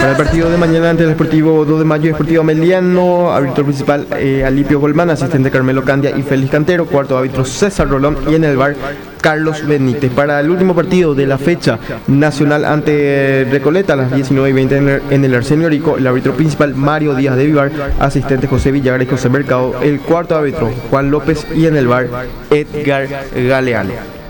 Para el partido de mañana ante el Sportivo 2 de Mayo y Sportivo Meliano, árbitro principal Alipio Golman, asistente Carmelo Candia y Félix Cantero, cuarto árbitro César Rolón y en el VAR Carlos Benítez. Para el último partido de la fecha nacional ante Recoleta a las 19:20 en el Arsenio Rico, el árbitro principal Mario Díaz de Vivar, asistente José Villagra y José Mercado, el cuarto árbitro Juan López y en el VAR Edgar Galeano.